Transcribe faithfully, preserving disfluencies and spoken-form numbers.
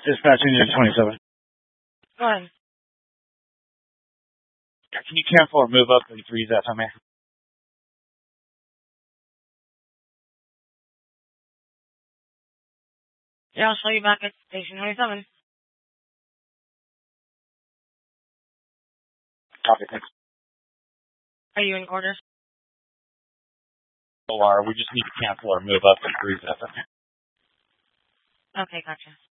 Dispatching unit twenty-seven. Go ahead. Can you cancel or move up and freeze that for me? Yeah, I'll show you back at station twenty-seven. Copy, thanks. Are you in order? O R, we just need to cancel or move up and freeze that for me. Okay, gotcha.